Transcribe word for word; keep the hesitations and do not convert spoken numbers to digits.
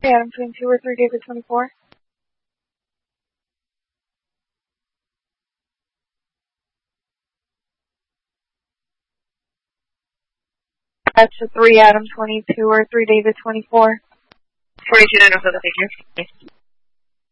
Adam twenty-two or three David twenty-four. That's a three Adam twenty-two or three David twenty-four. forty-two, no further figure.